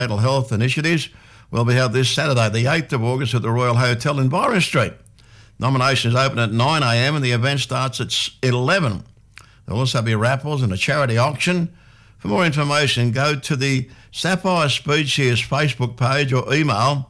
mental health initiatives will be held this Saturday, the 8th of August at the Royal Hotel in Byron Street. Nominations open at 9 a.m. and the event starts at 11. There'll also be raffles and a charity auction. For more information, go to the Sapphire Speedshares Facebook page or email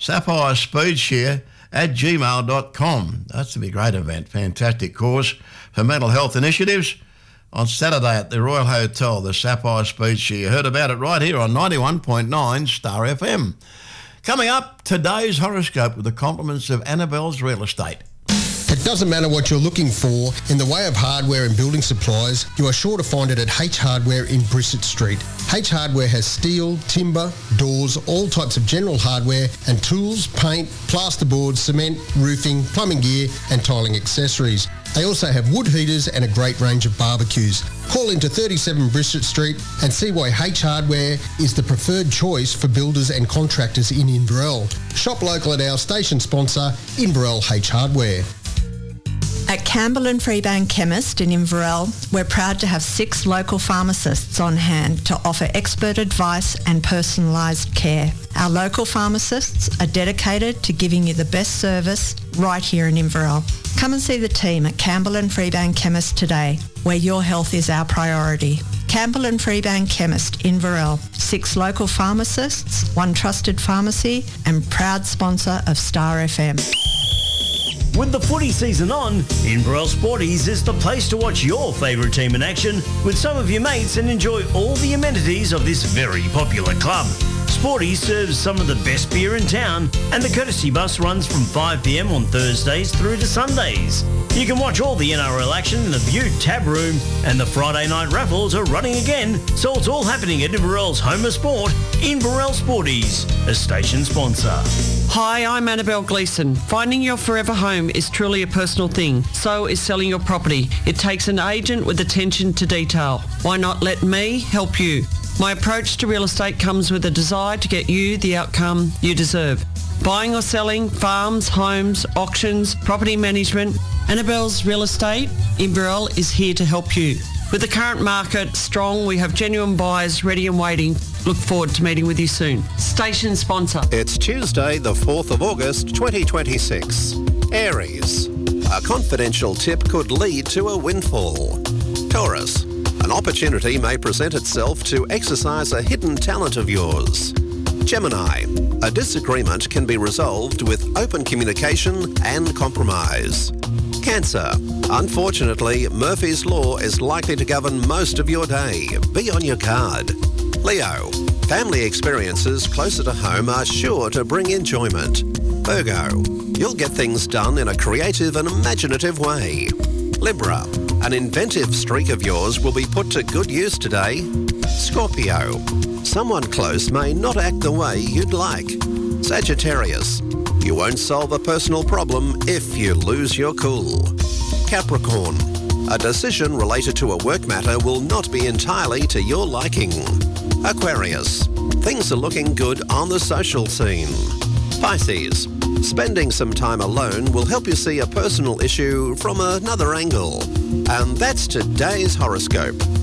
sapphire.speedshare@gmail.com. That's to be a great event, fantastic cause for mental health initiatives on Saturday at the Royal Hotel, the Sapphire Speedshare. You heard about it right here on 91.9 Star FM. Coming up, today's horoscope with the compliments of Annabelle's Real Estate. It doesn't matter what you're looking for in the way of hardware and building supplies, you are sure to find it at H Hardware in Brissett Street. H Hardware has steel, timber, doors, all types of general hardware and tools, paint, plasterboard, cement, roofing, plumbing gear and tiling accessories. They also have wood heaters and a great range of barbecues. Call into 37 Brissett Street and see why H Hardware is the preferred choice for builders and contractors in Inverell. Shop local at our station sponsor, Inverell H Hardware. At Campbell and Freebank Chemist in Inverell, we're proud to have 6 local pharmacists on hand to offer expert advice and personalised care. Our local pharmacists are dedicated to giving you the best service right here in Inverell. Come and see the team at Campbell and Freebank Chemist today, where your health is our priority. Campbell and Freebank Chemist, Inverell. 6 local pharmacists, 1 trusted pharmacy and proud sponsor of Star FM. With the footy season on, Inverell Sporties is the place to watch your favourite team in action with some of your mates and enjoy all the amenities of this very popular club. Sporties serves some of the best beer in town and the courtesy bus runs from 5 p.m. on Thursdays through to Sundays. You can watch all the NRL action in the View Tab Room and the Friday night raffles are running again, so it's all happening at Inverell's home of sport, Inverell Sporties, a station sponsor. Hi, I'm Annabelle Gleeson. Finding your forever home is truly a personal thing. So is selling your property. It takes an agent with attention to detail. Why not let me help you? My approach to real estate comes with a desire to get you the outcome you deserve. Buying or selling, farms, homes, auctions, property management, Annabelle's Real Estate, Inverell is here to help you. With the current market strong, we have genuine buyers ready and waiting. Look forward to meeting with you soon. Station sponsor. It's Tuesday, the 4th of August, 2026. Aries. A confidential tip could lead to a windfall. Taurus. An opportunity may present itself to exercise a hidden talent of yours. Gemini. A disagreement can be resolved with open communication and compromise. Cancer. Unfortunately, Murphy's Law is likely to govern most of your day. Be on your guard. Leo. Family experiences closer to home are sure to bring enjoyment. Virgo. You'll get things done in a creative and imaginative way. Libra. An inventive streak of yours will be put to good use today. Scorpio. Someone close may not act the way you'd like. Sagittarius. You won't solve a personal problem if you lose your cool. Capricorn. A decision related to a work matter will not be entirely to your liking. Aquarius. Things are looking good on the social scene. Pisces. Spending some time alone will help you see a personal issue from another angle. And that's today's horoscope.